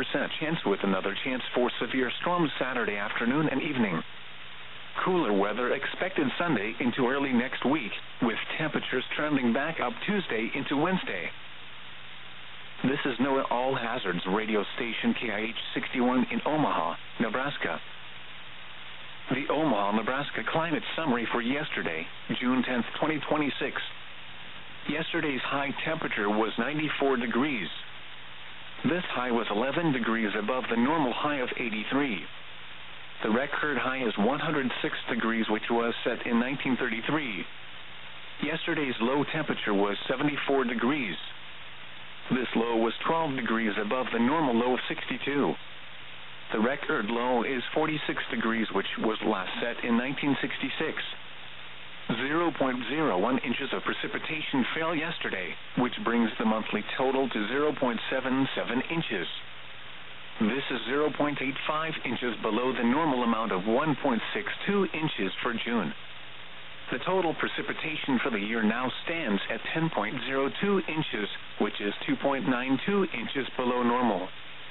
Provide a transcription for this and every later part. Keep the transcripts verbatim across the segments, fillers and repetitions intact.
percent chance with another chance for severe storms Saturday afternoon and evening. Cooler weather expected Sunday into early next week, with temperatures trending back up Tuesday into Wednesday. This is NOAA All Hazards radio station K I H sixty-one in Omaha, Nebraska. The Omaha, Nebraska climate summary for yesterday, June tenth, twenty twenty-six. Yesterday's high temperature was ninety-four degrees. This high was eleven degrees above the normal high of eighty-three. The record high is one hundred six degrees, which was set in nineteen thirty-three. Yesterday's low temperature was seventy-four degrees. This low was twelve degrees above the normal low of sixty-two. The record low is forty-six degrees, which was last set in nineteen sixty-six. zero point zero one inches of precipitation fell yesterday, which brings the monthly total to zero point seven seven inches. This is zero point eight five inches below the normal amount of one point six two inches for June. The total precipitation for the year now stands at ten point zero two inches, which is two point nine two inches below normal.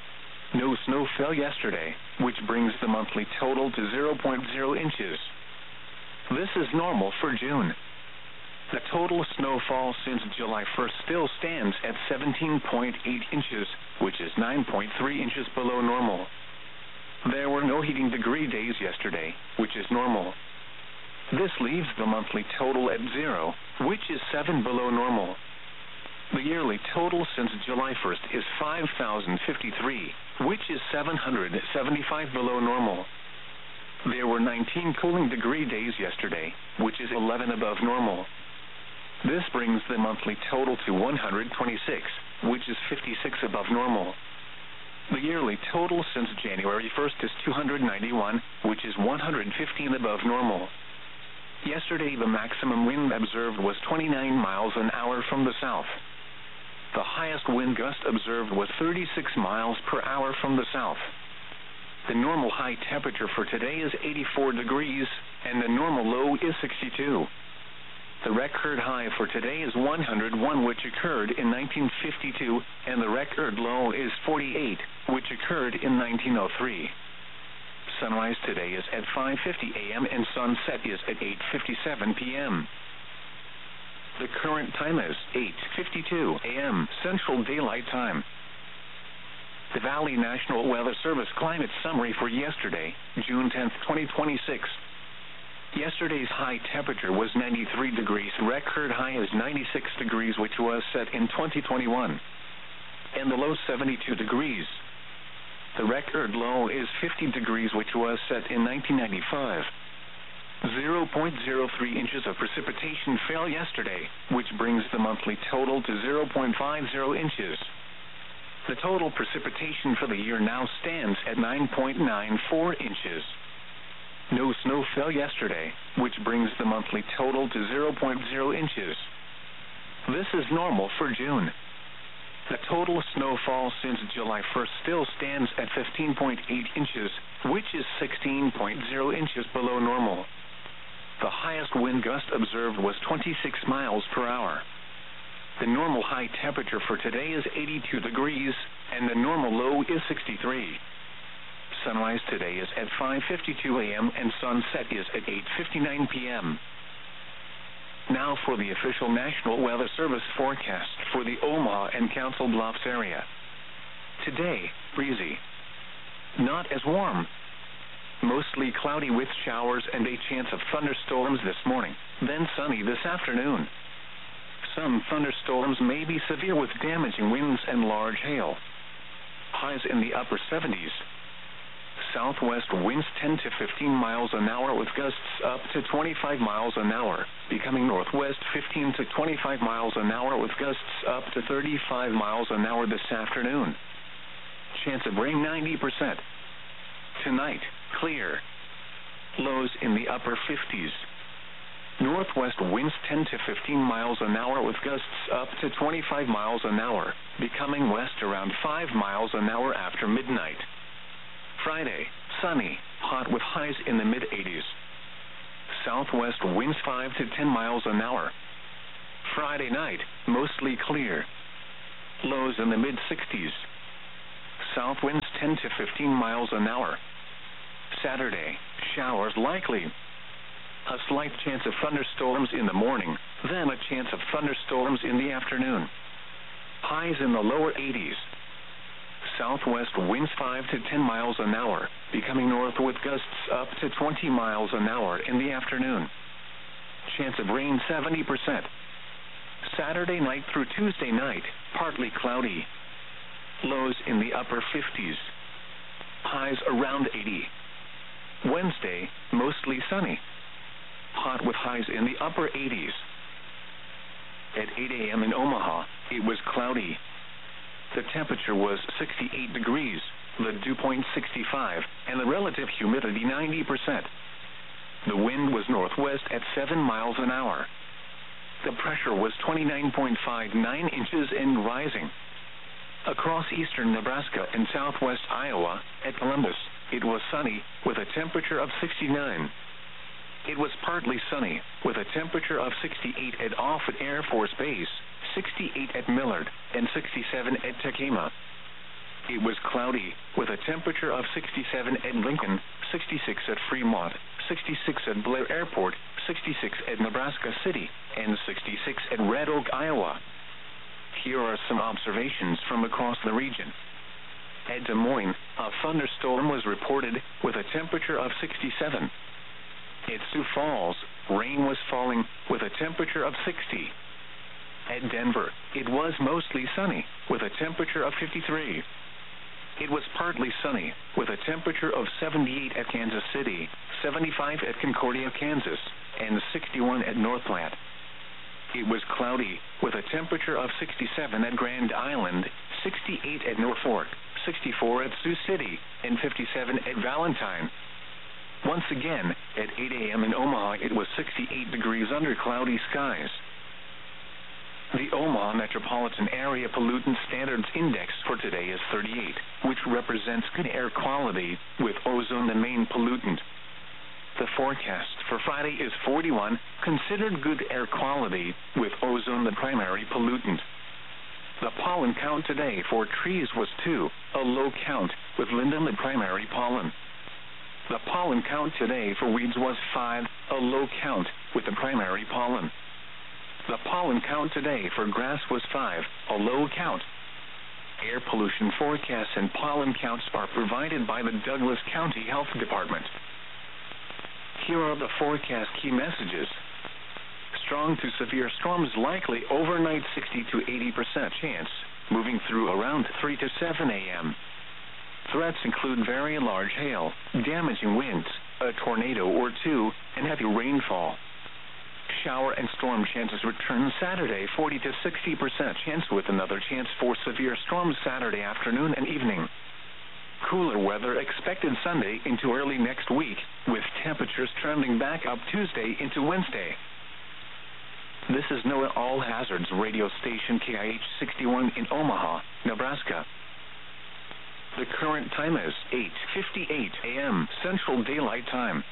No snow fell yesterday, which brings the monthly total to zero point zero inches. This is normal for June. The total snowfall since July first still stands at seventeen point eight inches, which is nine point three inches below normal. There were no heating degree days yesterday, which is normal. This leaves the monthly total at zero, which is seven below normal. The yearly total since July first is five thousand fifty-three, which is seven hundred seventy-five below normal. There were nineteen cooling degree days yesterday, which is eleven above normal. This brings the monthly total to one hundred twenty-six, which is fifty-six above normal. The yearly total since January first is two hundred ninety-one, which is one hundred fifteen above normal. Yesterday the maximum wind observed was twenty-nine miles an hour from the south. The highest wind gust observed was thirty-six miles per hour from the south. The normal high temperature for today is eighty-four degrees, and the normal low is sixty-two. The record high for today is one hundred one, which occurred in nineteen fifty-two, and the record low is forty-eight, which occurred in nineteen oh three. Sunrise today is at five fifty a m and sunset is at eight fifty-seven p m The current time is eight fifty-two a m Central Daylight Time. The Valley National Weather Service climate summary for yesterday, June tenth, twenty twenty-six. Yesterday's high temperature was ninety-three degrees. Record high is ninety-six degrees, which was set in twenty twenty-one. And the low seventy-two degrees. The record low is fifty degrees, which was set in nineteen ninety-five. zero point zero three inches of precipitation fell yesterday, which brings the monthly total to zero point five zero inches. The total precipitation for the year now stands at nine point nine four inches. No snow fell yesterday, which brings the monthly total to zero point zero inches. This is normal for June. The total snowfall since July first still stands at fifteen point eight inches, which is sixteen point zero inches below normal. The highest wind gust observed was twenty-six miles per hour. The normal high temperature for today is eighty-two degrees, and the normal low is sixty-three. Sunrise today is at five fifty-two a m and sunset is at eight fifty-nine p m Now for the official National Weather Service forecast for the Omaha and Council Bluffs area. Today, breezy. Not as warm. Mostly cloudy with showers and a chance of thunderstorms this morning, then sunny this afternoon. Some thunderstorms may be severe with damaging winds and large hail. Highs in the upper seventies. Southwest winds ten to fifteen miles an hour with gusts up to twenty-five miles an hour, becoming northwest fifteen to twenty-five miles an hour with gusts up to thirty-five miles an hour this afternoon. Chance of rain ninety percent. Tonight, clear. Lows in the upper fifties. Northwest winds ten to fifteen miles an hour with gusts up to twenty-five miles an hour, becoming west around five miles an hour after midnight. Friday, sunny, hot with highs in the mid-eighties. Southwest winds five to ten miles an hour. Friday night, mostly clear. Lows in the mid-sixties. South winds ten to fifteen miles an hour. Saturday, showers likely. A slight chance of thunderstorms in the morning, then a chance of thunderstorms in the afternoon. Highs in the lower eighties. Southwest winds five to ten miles an hour, becoming north with gusts up to twenty miles an hour in the afternoon. Chance of rain seventy percent. Saturday night through Tuesday night, partly cloudy. Lows in the upper fifties. Highs around eighty. Wednesday, mostly sunny. Hot with highs in the upper eighties. At eight a.m. in Omaha, it was cloudy. The temperature was sixty-eight degrees, the dew point sixty-five, and the relative humidity ninety percent. The wind was northwest at seven miles an hour. The pressure was twenty-nine point five nine inches and rising. Across eastern Nebraska and southwest Iowa, at Columbus, it was sunny, with a temperature of sixty-nine. It was partly sunny, with a temperature of sixty-eight at Offutt Air Force Base, sixty-eight at Millard, and sixty-seven at Tekema. It was cloudy, with a temperature of sixty-seven at Lincoln, sixty-six at Fremont, sixty-six at Blair Airport, sixty-six at Nebraska City, and sixty-six at Red Oak, Iowa. Here are some observations from across the region. At Des Moines, a thunderstorm was reported, with a temperature of sixty-seven. At Sioux Falls, rain was falling, with a temperature of sixty. At Denver, it was mostly sunny, with a temperature of fifty-three. It was partly sunny, with a temperature of seventy-eight at Kansas City, seventy-five at Concordia, Kansas, and sixty-one at Northland. It was cloudy, with a temperature of sixty-seven at Grand Island, sixty-eight at Norfolk, sixty-four at Sioux City, and fifty-seven at Valentine. Once again, at eight a.m. in Omaha, it was sixty-eight degrees under cloudy skies. The Omaha Metropolitan Area Pollutant Standards Index for today is thirty-eight, which represents good air quality, with ozone the main pollutant. The forecast for Friday is forty-one, considered good air quality, with ozone the primary pollutant. The pollen count today for trees was two, a low count, with linden the primary pollen. The pollen count today for weeds was five, a low count, with the primary pollen. The pollen count today for grass was five, a low count. Air pollution forecasts and pollen counts are provided by the Douglas County Health Department. Here are the forecast key messages. Strong to severe storms likely overnight, sixty to eighty percent chance, moving through around three to seven a.m. Threats include very large hail, damaging winds, a tornado or two, and heavy rainfall. Shower and storm chances return Saturday, forty to sixty percent chance, with another chance for severe storms Saturday afternoon and evening. Cooler weather expected Sunday into early next week, with temperatures trending back up Tuesday into Wednesday. This is NOAA All Hazards radio station K I H sixty-one in Omaha, Nebraska. The current time is eight fifty-eight a.m. Central Daylight Time.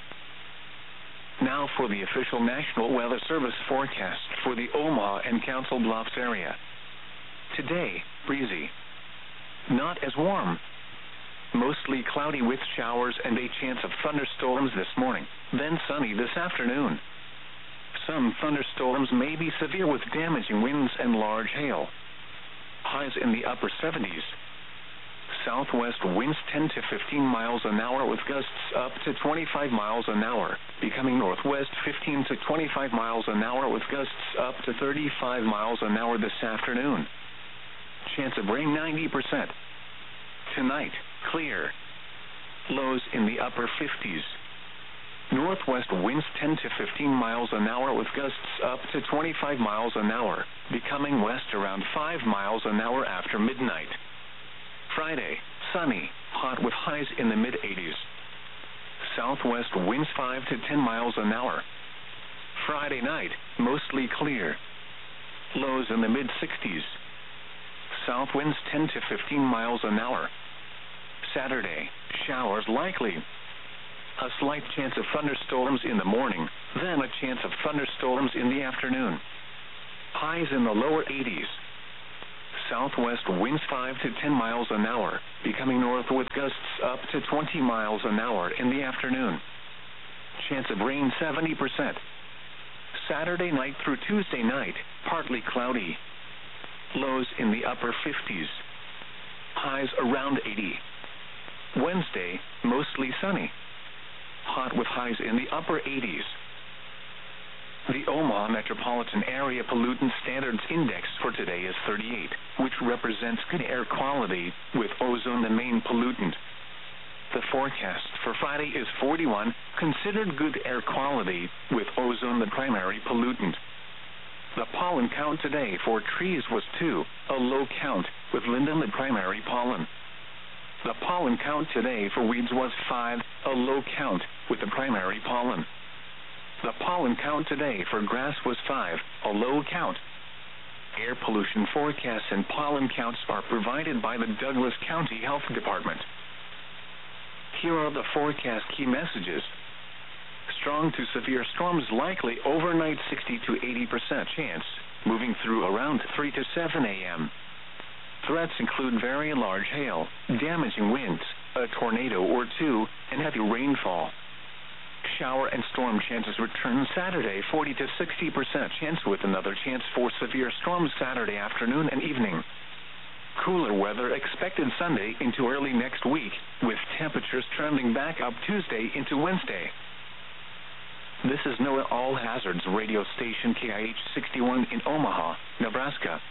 Now for the official National Weather Service forecast for the Omaha and Council Bluffs area. Today, breezy. Not as warm. Mostly cloudy with showers and a chance of thunderstorms this morning, then sunny this afternoon. Some thunderstorms may be severe with damaging winds and large hail. Highs in the upper seventies. Southwest winds ten to fifteen miles an hour with gusts up to twenty-five miles an hour, becoming northwest fifteen to twenty-five miles an hour with gusts up to thirty-five miles an hour this afternoon. Chance of rain ninety percent. Tonight, clear. Lows in the upper fifties. Northwest winds ten to fifteen miles an hour with gusts up to twenty-five miles an hour, becoming west around five miles an hour after midnight. Friday, sunny, hot with highs in the mid-eighties. Southwest winds five to ten miles an hour. Friday night, mostly clear. Lows in the mid-sixties. South winds ten to fifteen miles an hour. Saturday, showers likely. A slight chance of thunderstorms in the morning, then a chance of thunderstorms in the afternoon. Highs in the lower eighties. Southwest winds five to ten miles an hour, becoming north with gusts up to twenty miles an hour in the afternoon. Chance of rain seventy percent. Saturday night through Tuesday night, partly cloudy. Lows in the upper fifties. Highs around eighty. Wednesday, mostly sunny. Hot with highs in the upper eighties. The Omaha Metropolitan Area Pollutant Standards Index for today is thirty-eight, which represents good air quality, with ozone the main pollutant. The forecast for Friday is forty-one, considered good air quality, with ozone the primary pollutant. The pollen count today for trees was two, a low count, with linden the primary pollen. The pollen count today for weeds was five, a low count, with the primary pollen. The pollen count today for grass was five, a low count. Air pollution forecasts and pollen counts are provided by the Douglas County Health Department. Here are the forecast key messages. Strong to severe storms likely overnight, sixty to eighty percent chance, moving through around three to seven a m Threats include very large hail, damaging winds, a tornado or two, and heavy rainfall. Shower and storm chances return Saturday, forty to sixty percent chance, with another chance for severe storms Saturday afternoon and evening. Cooler weather expected Sunday into early next week, with temperatures trending back up Tuesday into Wednesday. This is NOAA All Hazards radio station K I H sixty-one in Omaha, Nebraska.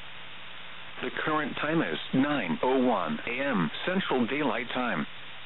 The current time is nine oh one a m Central Daylight Time.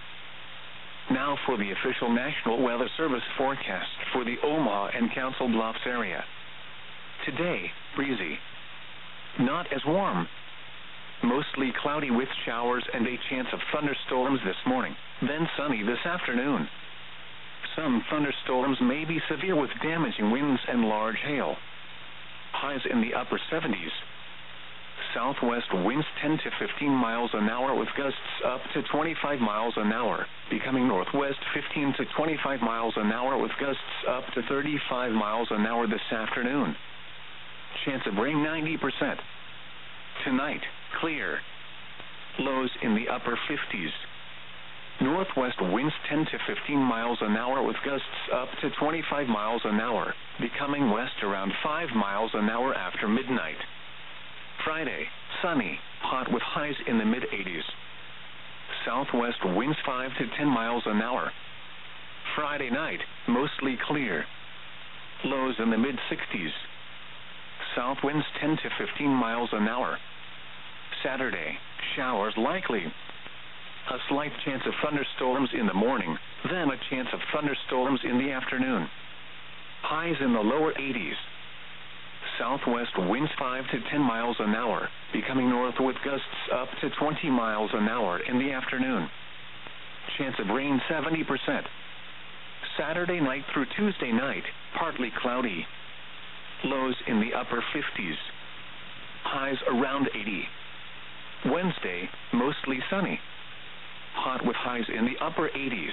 Now for the official National Weather Service forecast for the Omaha and Council Bluffs area. Today, breezy. Not as warm. Mostly cloudy with showers and a chance of thunderstorms this morning, then sunny this afternoon. Some thunderstorms may be severe with damaging winds and large hail. Highs in the upper seventies. Southwest winds ten to fifteen miles an hour with gusts up to twenty-five miles an hour, becoming northwest fifteen to twenty-five miles an hour with gusts up to thirty-five miles an hour this afternoon. Chance of rain ninety percent. Tonight, clear. Lows in the upper fifties. Northwest winds ten to fifteen miles an hour with gusts up to twenty-five miles an hour, becoming west around five miles an hour after midnight. Friday, sunny, hot with highs in the mid eighties. Southwest winds five to ten miles an hour. Friday night, mostly clear. Lows in the mid sixties. South winds ten to fifteen miles an hour. Saturday, showers likely. A slight chance of thunderstorms in the morning, then a chance of thunderstorms in the afternoon. Highs in the lower eighties. Southwest winds five to ten miles an hour, becoming north with gusts up to twenty miles an hour in the afternoon. Chance of rain seventy percent. Saturday night through Tuesday night, partly cloudy. Lows in the upper fifties. Highs around eighty. Wednesday, mostly sunny. Hot with highs in the upper eighties.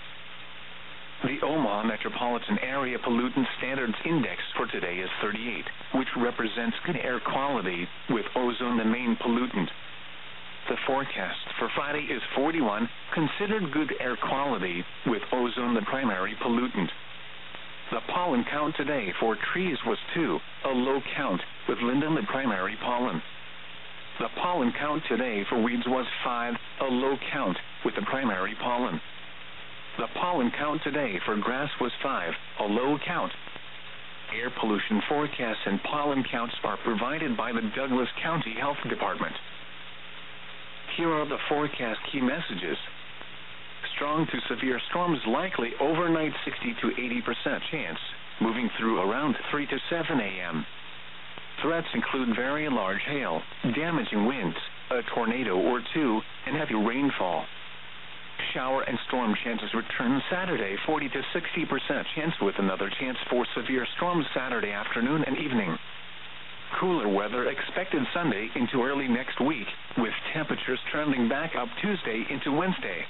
The Omaha Metropolitan Area Pollutant Standards Index for today is thirty-eight, which represents good air quality, with ozone the main pollutant. The forecast for Friday is forty-one, considered good air quality, with ozone the primary pollutant. The pollen count today for trees was two, a low count, with linden the primary pollen. The pollen count today for weeds was five, a low count, with the primary pollen. The pollen count today for grass was five, a low count. Air pollution forecasts and pollen counts are provided by the Douglas County Health Department. Here are the forecast key messages. Strong to severe storms likely overnight, sixty to eighty percent chance, moving through around three to seven a m Threats include very large hail, damaging winds, a tornado or two, and heavy rainfall. Shower and storm chances return Saturday, forty to sixty percent chance, with another chance for severe storms Saturday afternoon and evening. Cooler weather expected Sunday into early next week, with temperatures trending back up Tuesday into Wednesday.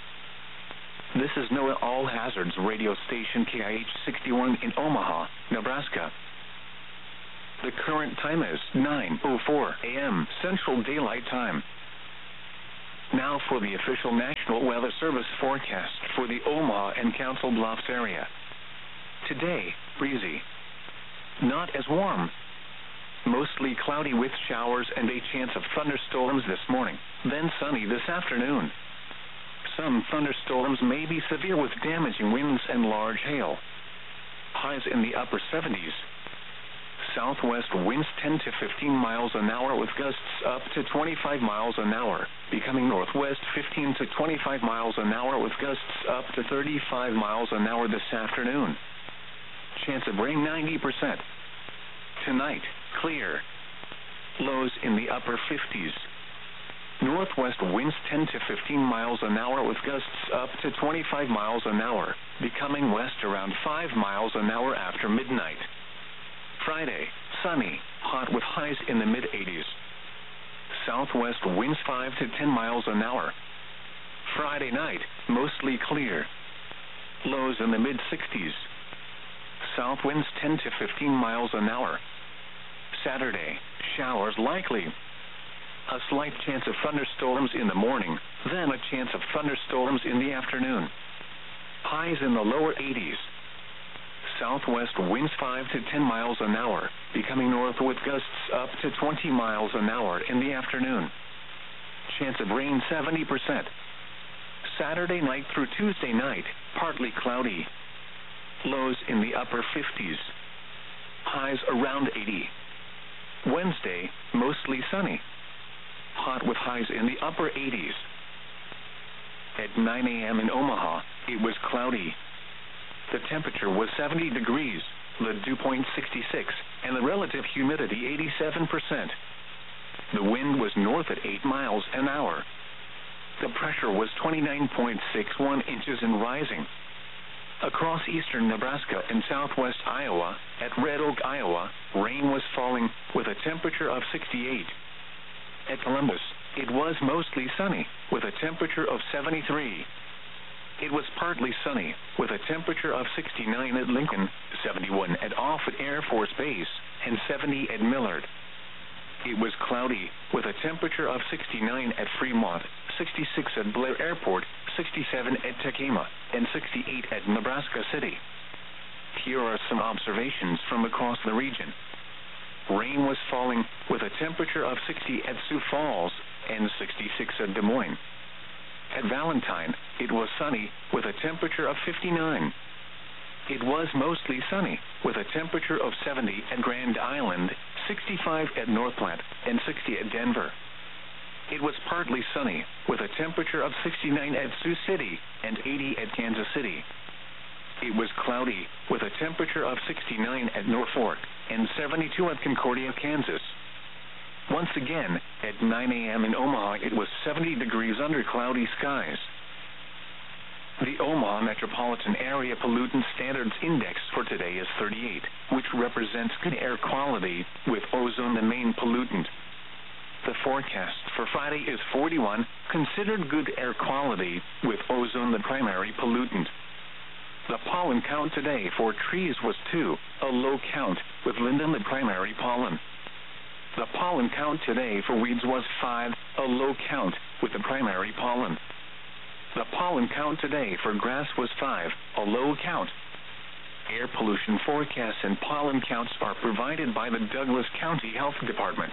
This is NOAA All Hazards radio station K I H sixty-one in Omaha, Nebraska. The current time is nine oh four a m Central Daylight Time. Now for the official National Weather Service forecast for the Omaha and Council Bluffs area. Today, breezy. Not as warm. Mostly cloudy with showers and a chance of thunderstorms this morning, then sunny this afternoon. Some thunderstorms may be severe with damaging winds and large hail. Highs in the upper seventies. Southwest winds ten to fifteen miles an hour with gusts up to twenty-five miles an hour, becoming northwest fifteen to twenty-five miles an hour with gusts up to thirty-five miles an hour this afternoon. Chance of rain ninety percent. Tonight, clear. Lows in the upper fifties. Northwest winds ten to fifteen miles an hour with gusts up to twenty-five miles an hour, becoming west around five miles an hour after midnight. Friday, sunny, hot with highs in the mid-eighties. Southwest winds five to ten miles an hour. Friday night, mostly clear. Lows in the mid-sixties. South winds ten to fifteen miles an hour. Saturday, showers likely. A slight chance of thunderstorms in the morning, then a chance of thunderstorms in the afternoon. Highs in the lower eighties. Southwest winds five to ten miles an hour, becoming north with gusts up to twenty miles an hour in the afternoon. Chance of rain seventy percent. Saturday night through Tuesday night, partly cloudy. Lows in the upper fifties. Highs around eighty. Wednesday, mostly sunny. Hot with highs in the upper eighties. At nine a m in Omaha, it was cloudy. The temperature was seventy degrees, the dew point sixty-six, and the relative humidity eighty-seven percent. The wind was north at eight miles an hour. The pressure was twenty-nine point six one inches and rising. Across eastern Nebraska and southwest Iowa, at Red Oak, Iowa, rain was falling with a temperature of sixty-eight. At Columbus, it was mostly sunny with a temperature of seventy-three. It was partly sunny, with a temperature of sixty-nine at Lincoln, seventy-one at Offutt Air Force Base, and seventy at Millard. It was cloudy, with a temperature of sixty-nine at Fremont, sixty-six at Blair Airport, sixty-seven at Tekema, and sixty-eight at Nebraska City. Here are some observations from across the region. Rain was falling, with a temperature of sixty at Sioux Falls, and sixty-six at Des Moines. At Valentine, it was sunny, with a temperature of fifty-nine. It was mostly sunny, with a temperature of seventy at Grand Island, sixty-five at Northplant, and sixty at Denver. It was partly sunny, with a temperature of sixty-nine at Sioux City, and eighty at Kansas City. It was cloudy, with a temperature of sixty-nine at Norfolk, and seventy-two at Concordia, Kansas. Once again, at nine a m in Omaha, it was seventy degrees under cloudy skies. The Omaha Metropolitan Area Pollutant Standards Index for today is thirty-eight, which represents good air quality, with ozone the main pollutant. The forecast for Friday is forty-one, considered good air quality, with ozone the primary pollutant. The pollen count today for trees was two, a low count, with linden the primary pollen. The pollen count today for weeds was five, a low count, with the primary pollen. The pollen count today for grass was five, a low count. Air pollution forecasts and pollen counts are provided by the Douglas County Health Department.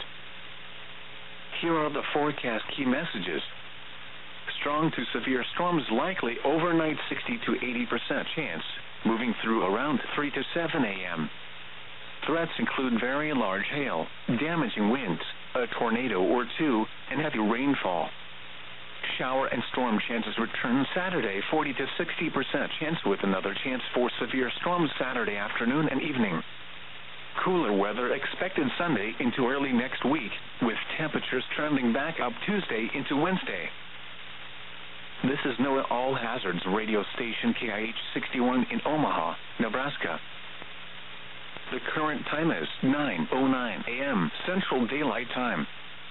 Here are the forecast key messages. Strong to severe storms likely overnight, sixty to eighty percent chance, moving through around three to seven a m Threats include very large hail, damaging winds, a tornado or two, and heavy rainfall. Shower and storm chances return Saturday, forty to sixty percent chance, with another chance for severe storms Saturday afternoon and evening. Cooler weather expected Sunday into early next week, with temperatures trending back up Tuesday into Wednesday. This is NOAA All Hazards radio station K I H sixty-one in Omaha, Nebraska. The current time is nine oh nine a m Central Daylight Time.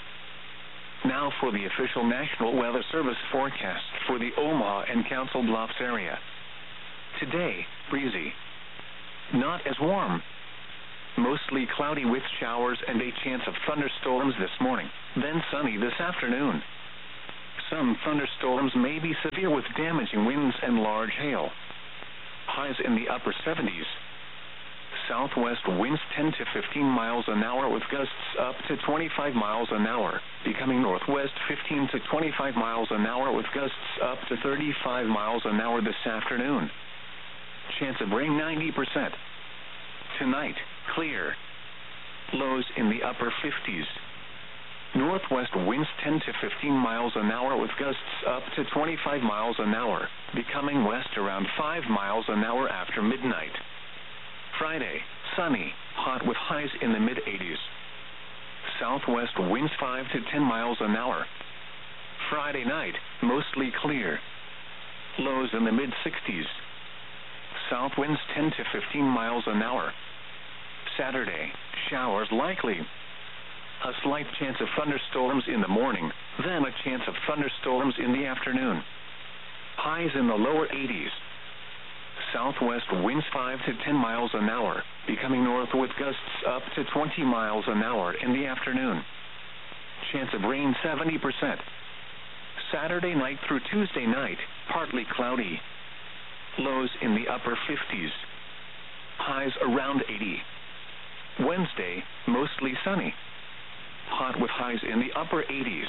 Now for the official National Weather Service forecast for the Omaha and Council Bluffs area. Today, breezy. Not as warm. mostly cloudy with showers and a chance of thunderstorms this morning, then sunny this afternoon. Some thunderstorms may be severe with damaging winds and large hail. Highs in the upper seventies. Southwest winds ten to fifteen miles an hour with gusts up to twenty-five miles an hour, becoming northwest fifteen to twenty-five miles an hour with gusts up to thirty-five miles an hour this afternoon. Chance of rain ninety percent. Tonight, clear. Lows in the upper fifties. Northwest winds ten to fifteen miles an hour with gusts up to twenty-five miles an hour, becoming west around five miles an hour after midnight. Friday, sunny, hot with highs in the mid eighties. Southwest winds five to ten miles an hour. Friday night, mostly clear. Lows in the mid sixties. South winds ten to fifteen miles an hour. Saturday, showers likely. A slight chance of thunderstorms in the morning, then a chance of thunderstorms in the afternoon. Highs in the lower eighties. Southwest winds five to ten miles an hour, becoming north with gusts up to twenty miles an hour in the afternoon. Chance of rain seventy percent. Saturday night through Tuesday night, partly cloudy. Lows in the upper fifties. Highs around eighty. Wednesday, mostly sunny. Hot with highs in the upper eighties.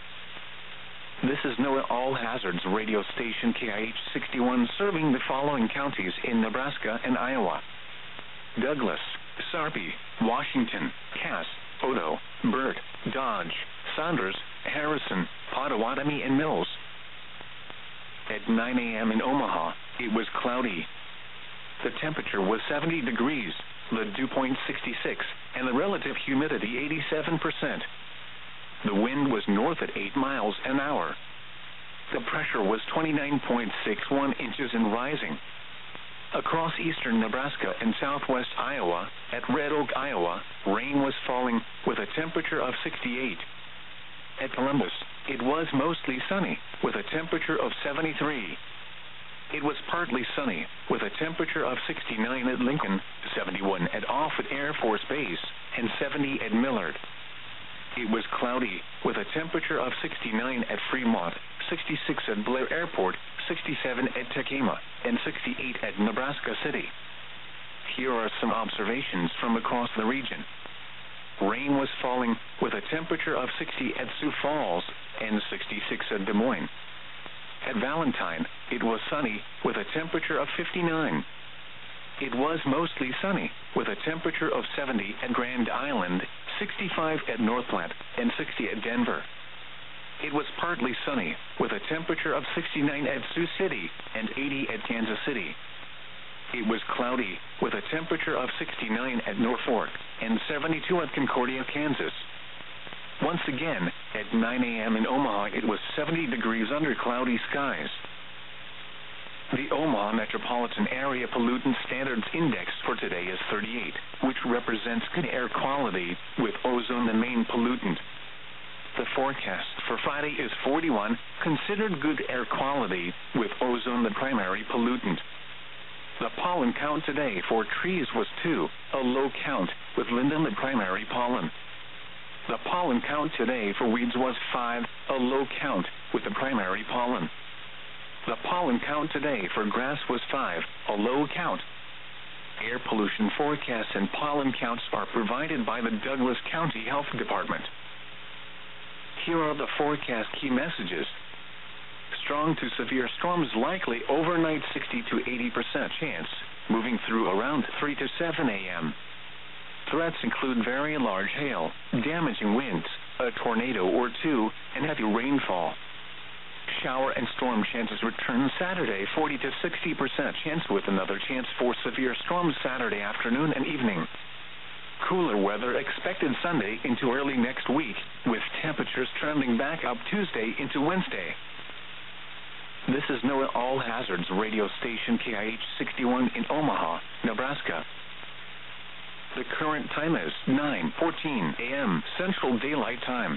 This is NOAA All Hazards radio station K I H sixty-one serving the following counties in Nebraska and Iowa: Douglas, Sarpy, Washington, Cass, Odo, Burt, Dodge, Saunders, Harrison, Pottawatomie, and Mills. At nine a.m. in Omaha, it was cloudy. The temperature was seventy degrees, the dew point sixty-six, and the relative humidity eighty-seven percent. The wind was north at eight miles an hour. The pressure was twenty-nine point six one inches and rising. Across eastern Nebraska and southwest Iowa, at Red Oak, Iowa, rain was falling with a temperature of sixty-eight. At Columbus, it was mostly sunny with a temperature of seventy-three. It was partly sunny with a temperature of sixty-nine at Lincoln, seventy-one at Offutt Air Force Base, and seventy at Millard. It was cloudy with a temperature of sixty-nine at Fremont, sixty-six at Blair Airport, sixty-seven at Tekema, and sixty-eight at Nebraska City. Here are some observations from across the region. Rain was falling with a temperature of sixty at Sioux Falls and sixty-six at Des Moines. At Valentine, it was sunny with a temperature of fifty-nine. It was mostly sunny with a temperature of seventy at Grand Island, sixty-five at North Platte, and sixty at Denver. It was partly sunny with a temperature of sixty-nine at Sioux City and eighty at Kansas City. It was cloudy with a temperature of sixty-nine at Norfolk and seventy-two at Concordia, Kansas. Once again, at nine a.m. in Omaha, it was seventy degrees under cloudy skies. The Omaha Metropolitan Area Pollutant Standards Index for today is thirty-eight, which represents good air quality, with ozone the main pollutant. The forecast for Friday is forty-one, considered good air quality, with ozone the primary pollutant. The pollen count today for trees was two, a low count, with linden the primary pollen. The pollen count today for weeds was five, a low count, with the primary pollen. The pollen count today for grass was five, a low count. Air pollution forecasts and pollen counts are provided by the Douglas County Health Department. Here are the forecast key messages. Strong to severe storms likely overnight, sixty to eighty percent chance, moving through around three to seven a.m. Threats include very large hail, damaging winds, a tornado or two, and heavy rainfall. Shower and storm chances return Saturday, forty to sixty percent chance, with another chance for severe storms Saturday afternoon and evening. Cooler weather expected Sunday into early next week, with temperatures trending back up Tuesday into Wednesday. This is NOAA All Hazards radio station K I H sixty-one in Omaha, Nebraska. The current time is nine fourteen a.m. Central Daylight Time.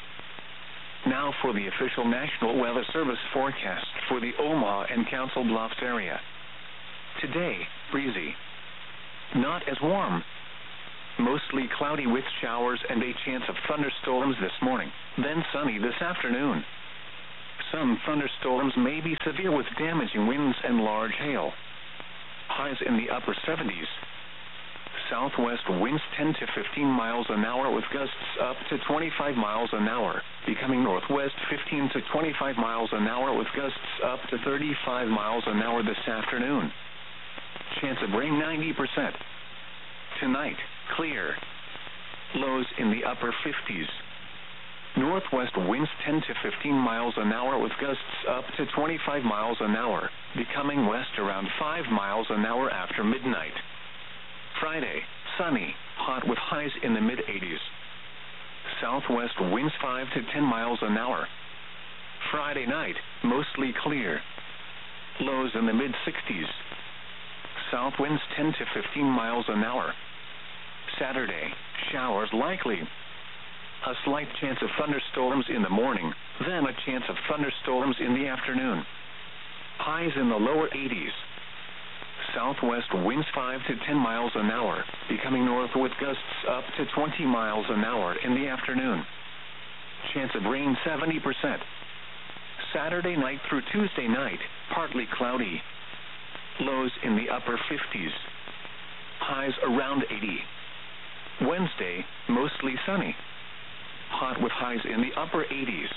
Now for the official National Weather Service forecast for the Omaha and Council Bluffs area. Today, breezy. Not as warm. mostly cloudy with showers and a chance of thunderstorms this morning, then sunny this afternoon. Some thunderstorms may be severe with damaging winds and large hail. Highs in the upper seventies. Southwest winds ten to fifteen miles an hour with gusts up to twenty-five miles an hour, becoming northwest fifteen to twenty-five miles an hour with gusts up to thirty-five miles an hour this afternoon. Chance of rain ninety percent. Tonight, clear. Lows in the upper fifties. Northwest winds ten to fifteen miles an hour with gusts up to twenty-five miles an hour, becoming west around five miles an hour after midnight. Friday, sunny, hot with highs in the mid-eighties. Southwest winds five to ten miles an hour. Friday night, mostly clear. Lows in the mid-sixties. South winds ten to fifteen miles an hour. Saturday, showers likely. A slight chance of thunderstorms in the morning, then a chance of thunderstorms in the afternoon. Highs in the lower eighties. Southwest winds five to ten miles an hour, becoming north with gusts up to twenty miles an hour in the afternoon. Chance of rain seventy percent. Saturday night through Tuesday night, partly cloudy. Lows in the upper fifties. Highs around eighty. Wednesday, mostly sunny. Hot with highs in the upper eighties.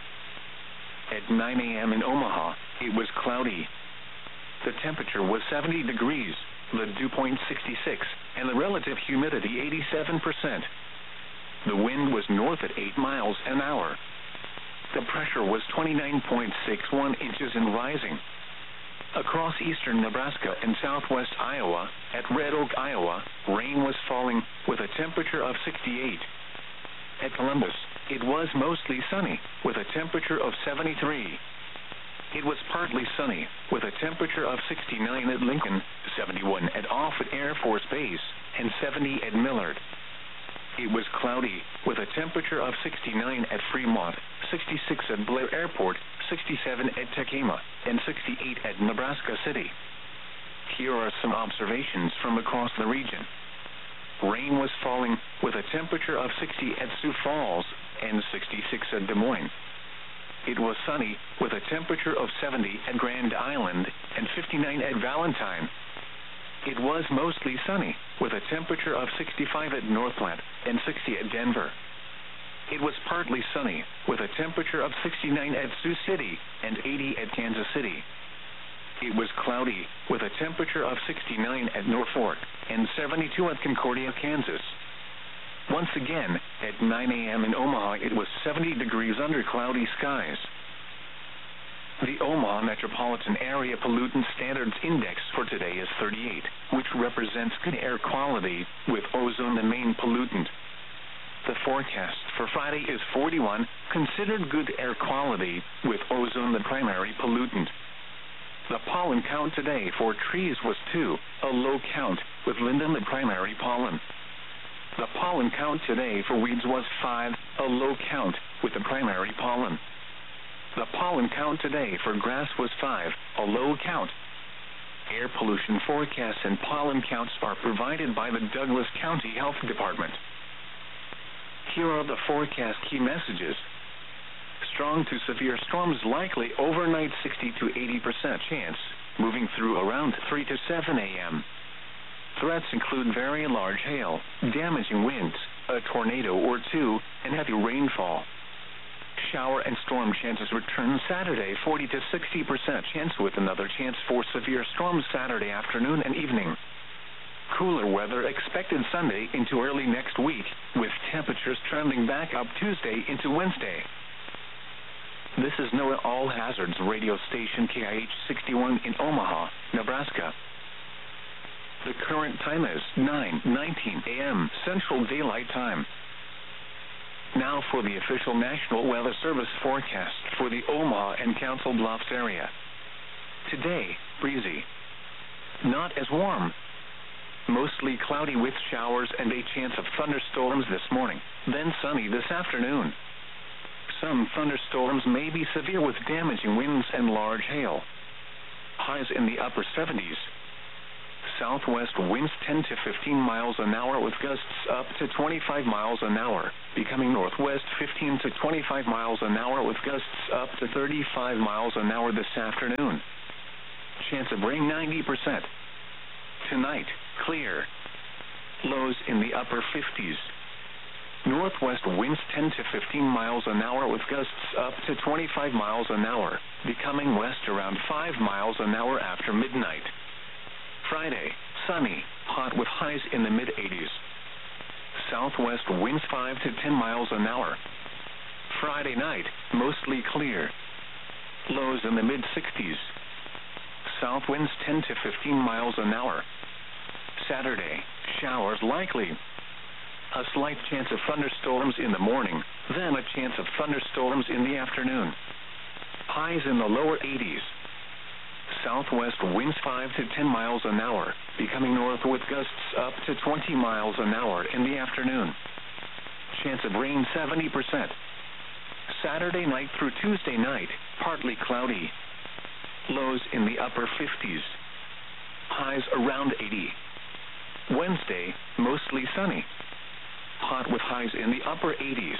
At nine a.m. in Omaha, it was cloudy. The temperature was seventy degrees, the dew point sixty-six, and the relative humidity eighty-seven percent. The wind was north at eight miles an hour. The pressure was twenty-nine point six one inches and rising. Across eastern Nebraska and southwest Iowa, at Red Oak, Iowa, rain was falling with a temperature of sixty-eight. At Columbus, it was mostly sunny with a temperature of seventy-three. It was partly sunny with a temperature of sixty-nine at Lincoln, seventy-one at Offutt Air Force Base, and seventy at Millard. It was cloudy with a temperature of sixty-nine at Fremont, sixty-six at Blair Airport, sixty-seven at Tekema, and sixty-eight at Nebraska City. Here are some observations from across the region. Rain was falling with a temperature of sixty at Sioux Falls and sixty-six at Des Moines. It was sunny with a temperature of seventy at Grand Island and fifty-nine at Valentine. It was mostly sunny with a temperature of sixty-five at Northland and sixty at Denver. It was partly sunny with a temperature of sixty-nine at Sioux City and eighty at Kansas City. It was cloudy with a temperature of sixty-nine at Norfolk and seventy-two at Concordia, Kansas. Once again, at nine a.m. in Omaha, it was seventy degrees under cloudy skies. The Omaha Metropolitan Area Pollutant Standards Index for today is thirty-eight, which represents good air quality, with ozone the main pollutant. The forecast for Friday is forty-one, considered good air quality, with ozone the primary pollutant. The pollen count today for trees was two, a low count, with linden the primary pollen. The pollen count today for weeds was five, a low count, with the primary pollen. The pollen count today for grass was five, a low count. Air pollution forecasts and pollen counts are provided by the Douglas County Health Department. Here are the forecast key messages. Strong to severe storms likely overnight, sixty to eighty percent chance, moving through around three to seven a.m. Threats include very large hail, damaging winds, a tornado or two, and heavy rainfall. Shower and storm chances return Saturday, forty to sixty percent chance, with another chance for severe storms Saturday afternoon and evening. Cooler weather expected Sunday into early next week, with temperatures trending back up Tuesday into Wednesday. This is NOAA All Hazards radio station K I H sixty-one in Omaha, Nebraska. The current time is nine nineteen a.m. Central Daylight Time. Now for the official National Weather Service forecast for the Omaha and Council Bluffs area. Today, breezy. Not as warm. Mostly cloudy with showers and a chance of thunderstorms this morning, then sunny this afternoon. Some thunderstorms may be severe with damaging winds and large hail. Highs in the upper seventies. Southwest winds ten to fifteen miles an hour with gusts up to twenty-five miles an hour, becoming northwest fifteen to twenty-five miles an hour with gusts up to thirty-five miles an hour this afternoon. Chance of rain ninety percent. Tonight, clear. Lows in the upper fifties. Northwest winds ten to fifteen miles an hour with gusts up to twenty-five miles an hour, becoming west around five miles an hour after midnight. Friday, sunny, hot with highs in the mid-eighties. Southwest winds five to ten miles an hour. Friday night, mostly clear. Lows in the mid-sixties. South winds ten to fifteen miles an hour. Saturday, showers likely. A slight chance of thunderstorms in the morning, then a chance of thunderstorms in the afternoon. Highs in the lower eighties. Southwest winds five to ten miles an hour, becoming north with gusts up to twenty miles an hour in the afternoon. Chance of rain seventy percent. Saturday night through Tuesday night, partly cloudy. Lows in the upper fifties. Highs around eighty. Wednesday, mostly sunny. Hot with highs in the upper eighties.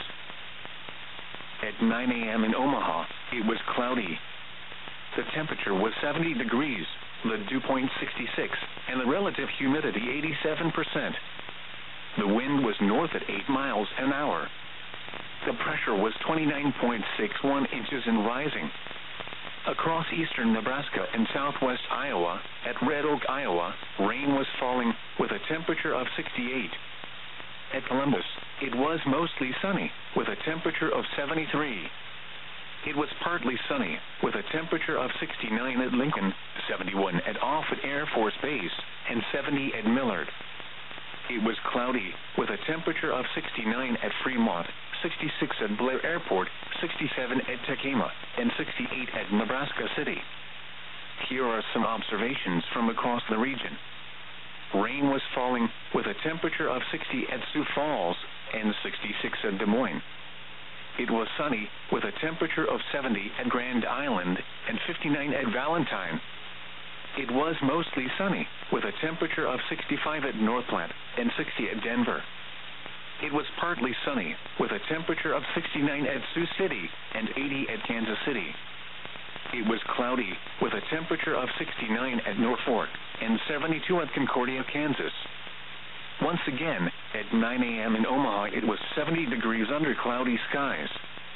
At nine a.m. in Omaha, it was cloudy. The temperature was seventy degrees, the dew point sixty-six, and the relative humidity eighty-seven percent. The wind was north at eight miles an hour. The pressure was twenty-nine point six one inches and rising. Across eastern Nebraska and southwest Iowa, at Red Oak, Iowa, rain was falling with a temperature of sixty-eight. At Columbus, it was mostly sunny with a temperature of seventy-three. It was partly sunny with a temperature of sixty-nine at Lincoln, seventy-one at Offutt Air Force Base, and seventy at Millard. It was cloudy with a temperature of sixty-nine at Fremont, sixty-six at Blair Airport, sixty-seven at Tekema, and sixty-eight at Nebraska City. Here are some observations from across the region. Rain was falling with a temperature of sixty at Sioux Falls and sixty-six at Des Moines. It was sunny with a temperature of seventy at Grand Island and fifty-nine at Valentine. It was mostly sunny with a temperature of sixty-five at North Platte and sixty at Denver. It was partly sunny with a temperature of sixty-nine at Sioux City and eighty at Kansas City. It was cloudy with a temperature of sixty-nine at Norfolk and seventy-two at Concordia, Kansas. Once again, at nine a.m. in Omaha, it was seventy degrees under cloudy skies.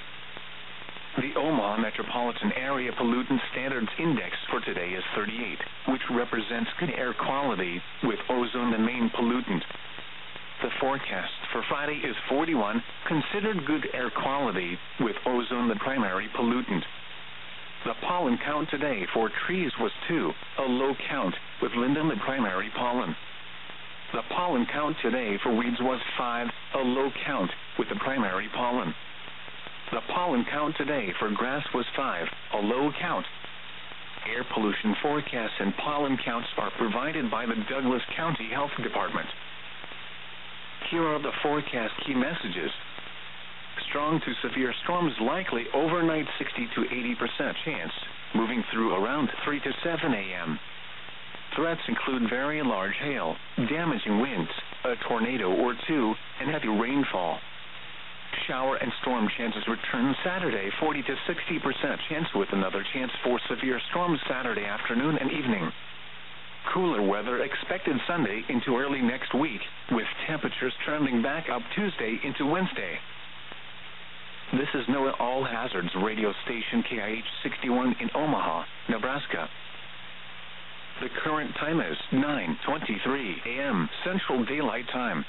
The Omaha Metropolitan Area Pollutant Standards Index for today is thirty-eight, which represents good air quality, with ozone the main pollutant. The forecast for Friday is forty-one, considered good air quality, with ozone the primary pollutant. The pollen count today for trees was two, a low count, with linden the primary pollen. The pollen count today for weeds was five, a low count, with the primary pollen. The pollen count today for grass was five, a low count. Air pollution forecasts and pollen counts are provided by the Douglas County Health Department. Here are the forecast key messages. Strong to severe storms likely overnight, sixty to eighty percent chance, moving through around three to seven a.m. Threats include very large hail, damaging winds, a tornado or two, and heavy rainfall. Shower and storm chances return Saturday, forty to sixty percent chance, with another chance for severe storms Saturday afternoon and evening. Cooler weather expected Sunday into early next week, with temperatures trending back up Tuesday into Wednesday. This is NOAA All Hazards radio station K I H sixty-one in Omaha, Nebraska. The current time is nine twenty-three a.m. Central Daylight Time.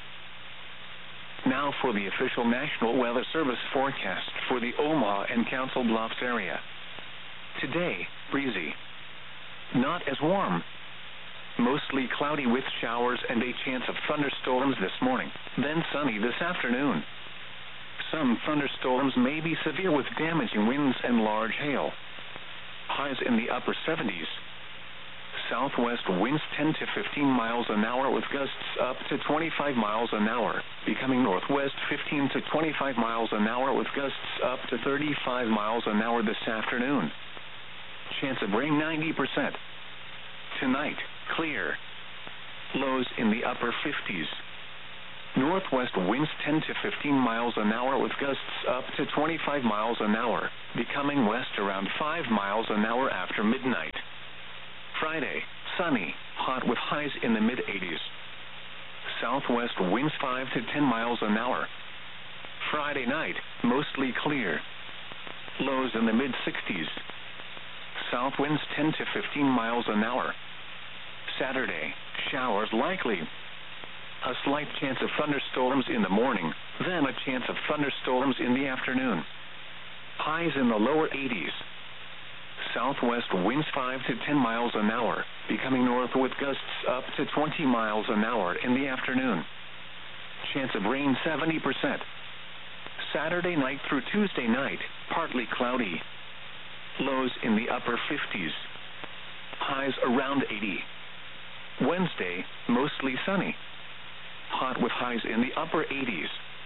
Now for the official National Weather Service forecast for the Omaha and Council Bluffs area. Today, breezy. Not as warm. Mostly cloudy with showers and a chance of thunderstorms this morning, then sunny this afternoon. Some thunderstorms may be severe with damaging winds and large hail. Highs in the upper seventies. Southwest winds ten to fifteen miles an hour with gusts up to twenty-five miles an hour, becoming northwest fifteen to twenty-five miles an hour with gusts up to thirty-five miles an hour this afternoon. Chance of rain ninety percent. Tonight, clear. Lows in the upper fifties. Northwest winds ten to fifteen miles an hour with gusts up to twenty-five miles an hour, becoming west around five miles an hour after midnight. Friday, sunny, hot with highs in the mid eighties. Southwest winds five to ten miles an hour. Friday night, mostly clear. Lows in the mid sixties. South winds ten to fifteen miles an hour. Saturday, showers likely. A slight chance of thunderstorms in the morning, then a chance of thunderstorms in the afternoon. Highs in the lower eighties. Southwest winds five to ten miles an hour, becoming north with gusts up to twenty miles an hour in the afternoon. Chance of rain seventy percent. Saturday night through Tuesday night, partly cloudy. Lows in the upper fifties. Highs around eighty. Wednesday, mostly sunny. Hot with highs in the upper eighties.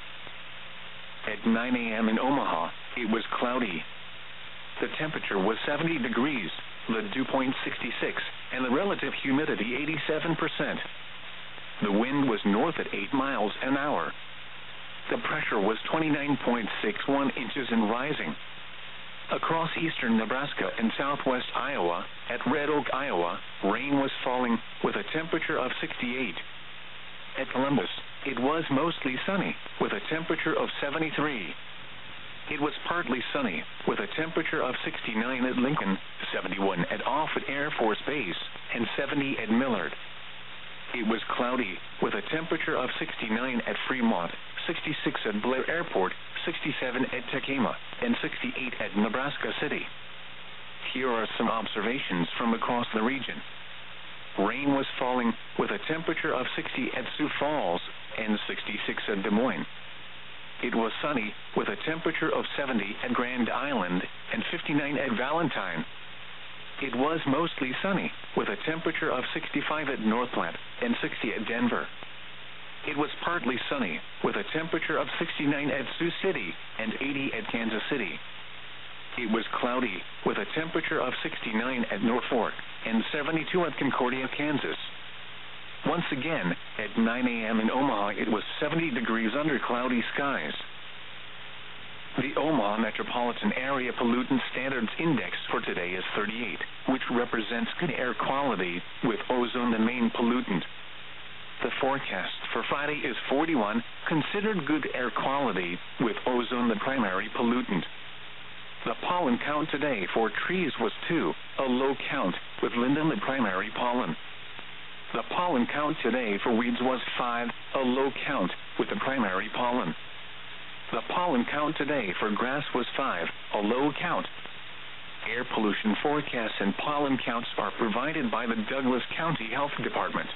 At nine a.m. in Omaha, it was cloudy. The temperature was seventy degrees, the dew point sixty-six, and the relative humidity eighty-seven percent. The wind was north at eight miles an hour. The pressure was twenty-nine point six one inches and rising. Across eastern Nebraska and southwest Iowa, at Red Oak, Iowa, rain was falling with a temperature of sixty-eight. At Columbus, it was mostly sunny, with a temperature of seventy-three. It was partly sunny, with a temperature of sixty-nine at Lincoln, seventy-one at Offutt Air Force Base, and seventy at Millard. It was cloudy, with a temperature of sixty-nine at Fremont, sixty-six at Blair Airport, sixty-seven at Tekema, and sixty-eight at Nebraska City. Here are some observations from across the region. Rain was falling, with a temperature of sixty at Sioux Falls, and sixty-six at Des Moines. It was sunny, with a temperature of seventy at Grand Island, and fifty-nine at Valentine. It was mostly sunny, with a temperature of sixty-five at Northland, and sixty at Denver. It was partly sunny, with a temperature of sixty-nine at Sioux City, and eighty at Kansas City. It was cloudy, with a temperature of sixty-nine at Norfolk, and seventy-two at Concordia, Kansas. Once again, at nine a.m. in Omaha, it was seventy degrees under cloudy skies. The Omaha Metropolitan Area Pollutant Standards Index for today is thirty-eight, which represents good air quality, with ozone the main pollutant. The forecast for Friday is forty-one, considered good air quality, with ozone the primary pollutant. The pollen count today for trees was two, a low count, with linden the primary pollen. The pollen count today for weeds was five, a low count, with the primary pollen. The pollen count today for grass was five, a low count. Air pollution forecasts and pollen counts are provided by the Douglas County Health Department.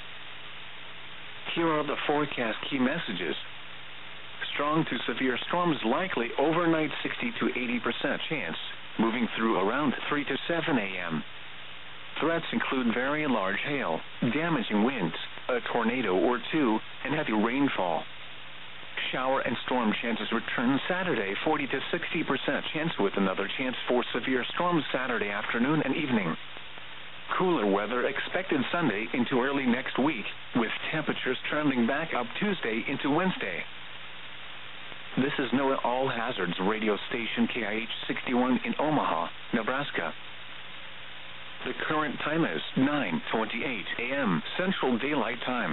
Here are the forecast key messages. Strong to severe storms likely overnight, sixty to eighty percent chance, moving through around three to seven a.m. Threats include very large hail, damaging winds, a tornado or two, and heavy rainfall. Shower and storm chances return Saturday, forty to sixty percent chance, with another chance for severe storms Saturday afternoon and evening. Cooler weather expected Sunday into early next week, with temperatures trending back up Tuesday into Wednesday. This is NOAA All Hazards radio station K I H sixty-one in Omaha, Nebraska. The current time is nine twenty-eight a.m. Central Daylight Time.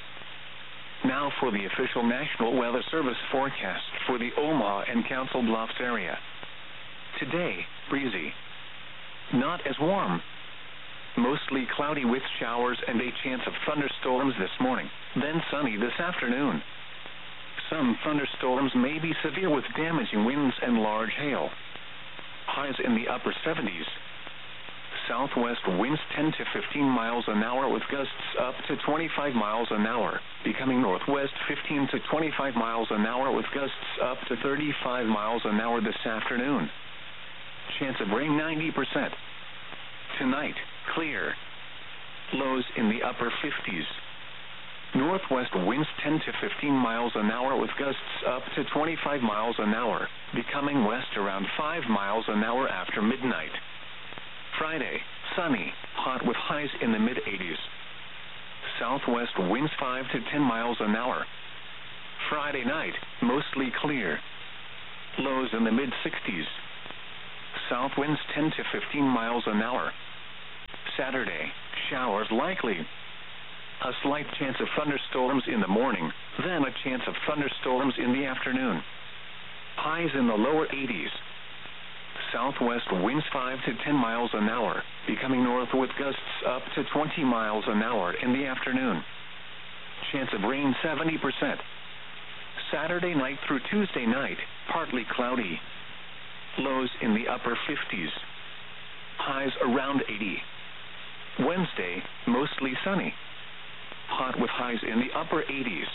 Now for the official National Weather Service forecast for the Omaha and Council Bluffs area. Today, breezy. Not as warm. Mostly cloudy with showers and a chance of thunderstorms this morning, then sunny this afternoon. Some thunderstorms may be severe with damaging winds and large hail. Highs in the upper seventies. Southwest winds ten to fifteen miles an hour with gusts up to twenty-five miles an hour, becoming northwest fifteen to twenty-five miles an hour with gusts up to thirty-five miles an hour this afternoon. Chance of rain ninety percent. Tonight, clear. Lows in the upper fifties. Northwest winds ten to fifteen miles an hour with gusts up to twenty-five miles an hour, becoming west around five miles an hour after midnight. Friday, sunny, hot with highs in the mid eighties. Southwest winds five to ten miles an hour. Friday night, mostly clear. Lows in the mid sixties. South winds ten to fifteen miles an hour. Saturday, showers likely. A slight chance of thunderstorms in the morning, then a chance of thunderstorms in the afternoon. Highs in the lower eighties. Southwest winds five to ten miles an hour, becoming north with gusts up to twenty miles an hour in the afternoon. Chance of rain seventy percent. Saturday night through Tuesday night, partly cloudy. Lows in the upper fifties. Highs around eighty. Wednesday, mostly sunny. Hot with highs in the upper eighties.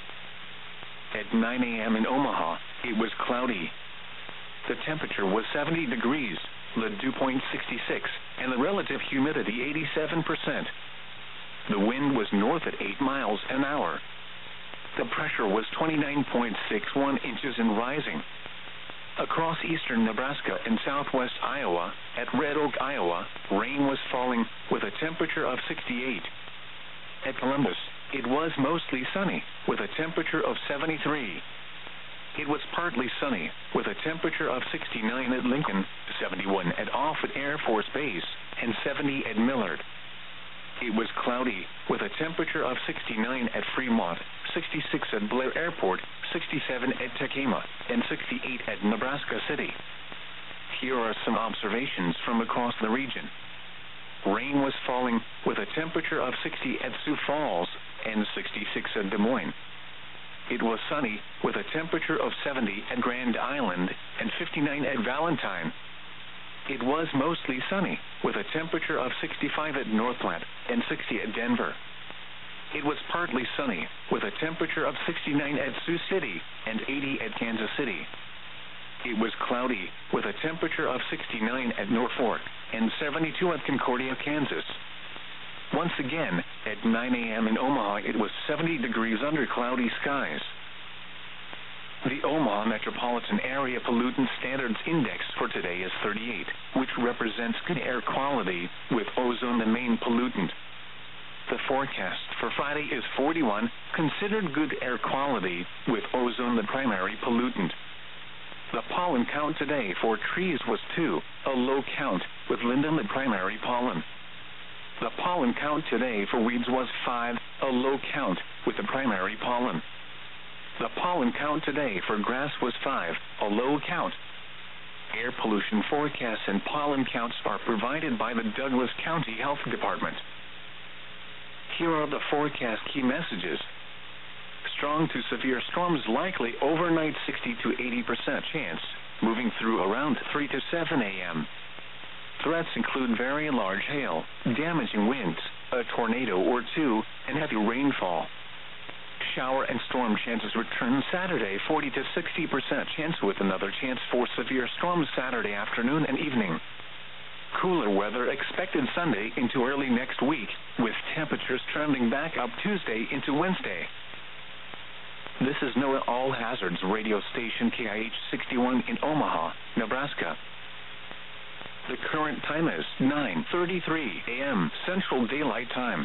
At nine a.m. in Omaha, it was cloudy. The temperature was seventy degrees, the dew point sixty-six, and the relative humidity eighty-seven percent. The wind was north at eight miles an hour. The pressure was twenty-nine point six one inches and rising. Across eastern Nebraska and southwest Iowa, at Red Oak, Iowa, rain was falling with a temperature of sixty-eight. At Columbus, it was mostly sunny with a temperature of seventy-three. It was partly sunny with a temperature of sixty-nine at Lincoln, seventy-one at Offutt Air Force Base, and seventy at Millard. It was cloudy with a temperature of sixty-nine at Fremont, sixty-six at Blair Airport, sixty-seven at Tekema, and sixty-eight at Nebraska City. Here are some observations from across the region. Rain was falling with a temperature of sixty at Sioux Falls and sixty-six at Des Moines. It was sunny with a temperature of seventy at Grand Island and fifty-nine at Valentine. It was mostly sunny with a temperature of sixty-five at Northland and sixty at Denver. It was partly sunny with a temperature of sixty-nine at Sioux City and eighty at Kansas City. It was cloudy with a temperature of sixty-nine at Norfolk and seventy-two at Concordia, Kansas. Once again, at nine a.m. in Omaha, it was seventy degrees under cloudy skies. The Omaha Metropolitan Area Pollutant Standards Index for today is thirty-eight, which represents good air quality, with ozone the main pollutant. The forecast for Friday is forty-one, considered good air quality, with ozone the primary pollutant. The pollen count today for trees was two, a low count, with linden the primary pollen. The pollen count today for weeds was five, a low count, with the primary pollen. The pollen count today for grass was five, a low count. Air pollution forecasts and pollen counts are provided by the Douglas County Health Department. Here are the forecast key messages. Strong to severe storms likely overnight, sixty to eighty percent chance, moving through around three to seven a.m. Threats include very large hail, damaging winds, a tornado or two, and heavy rainfall. Shower and storm chances return Saturday, forty to sixty percent chance, with another chance for severe storms Saturday afternoon and evening. Cooler weather expected Sunday into early next week, with temperatures trending back up Tuesday into Wednesday. This is NOAA All Hazards radio station K I H sixty-one in Omaha, Nebraska. The current time is nine thirty-three a.m. Central Daylight Time.